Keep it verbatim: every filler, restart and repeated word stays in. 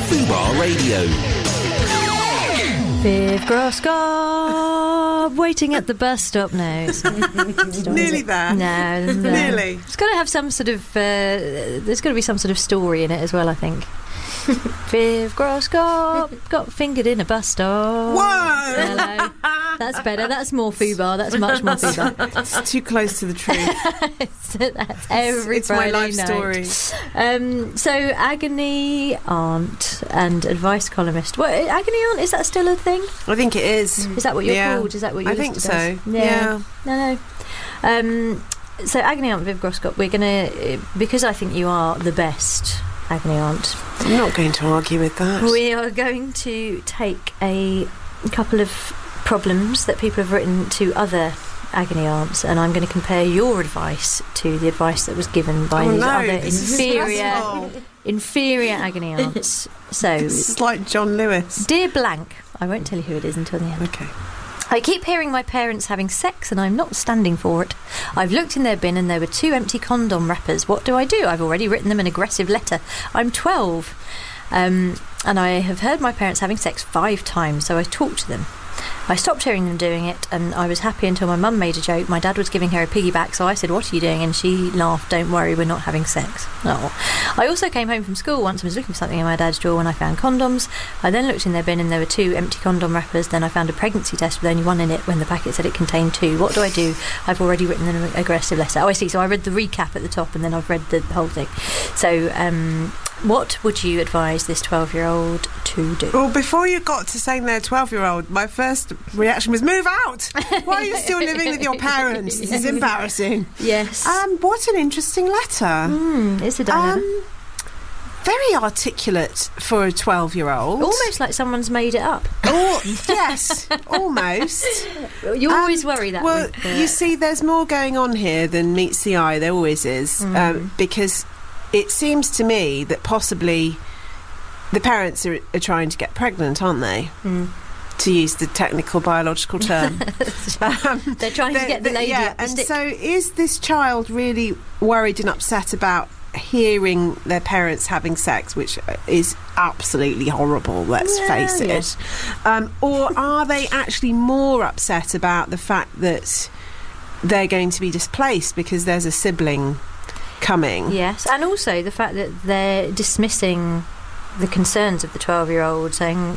Fubar Radio. Viv Groskop waiting at the bus stop now. Nearly there. No, no. Nearly. It's got to have some sort of. Uh, there's got to be some sort of story in it as well, I think. Viv Groskop got fingered in a bus stop. Whoa! Hello. That's better. That's more Fubar. That's much more Fubar. It's too close to the truth. That's every It's my Friday life night. story. Um, so, agony aunt and advice columnist. What, agony aunt, is that still a thing? I think it is. Is that what you're Yeah. called? Is that what you're I think listed so. as? Yeah. No, no. Um, so, agony aunt Viv Groskop, we're going to, because I think you are the best agony aunt, I'm not going to argue with that. we are going to take a couple of problems that people have written to other agony aunts, and I'm going to compare your advice to the advice that was given by Oh, these no, other this is inferior stressful. inferior agony aunts. So, This is like John Lewis. dear blank, I won't tell you who it is until the end. Okay. I keep hearing my parents having sex and I'm not standing for it. I've looked in their bin and there were two empty condom wrappers. What do I do? I've already written them an aggressive letter. I'm twelve. Um, and I have heard my parents having sex five times, so I talked to them. I stopped hearing them doing it, and I was happy until my mum made a joke. My dad was giving her a piggyback, so I said, "What are you doing?" And she laughed. "Don't worry, we're not having sex." Oh. I also came home from school once and was looking for something in my dad's drawer when I found condoms. I then looked in their bin and there were two empty condom wrappers. Then I found a pregnancy test with only one in it when the packet said it contained two. What do I do? I've already written an aggressive letter. Oh, I see. So I read the recap at the top and then I've read the whole thing. So, um... what would you advise this twelve-year-old to do? Well, before you got to saying they're twelve-year-old, my first reaction was, move out! Why are you still living with your parents? This is embarrassing. Yes. Um, what an interesting letter. Mm, it's a dilemma. Um, very articulate for a twelve-year-old. Almost like someone's made it up. Oh, yes, almost. You always Um, worry that. Well, with, uh, you see, there's more going on here than meets the eye. There always is. Mm. Um, because it seems to me that possibly the parents are, are trying to get pregnant, aren't they? Mm. To use the technical biological term. um, They're trying to get the lady yeah, up the and stick. so is this child really worried and upset about hearing their parents having sex, which is absolutely horrible, let's Yeah, face yeah. it. Um, or are they actually more upset about the fact that they're going to be displaced because there's a sibling coming? Yes, and also the fact that they're dismissing the concerns of the twelve-year-old, saying,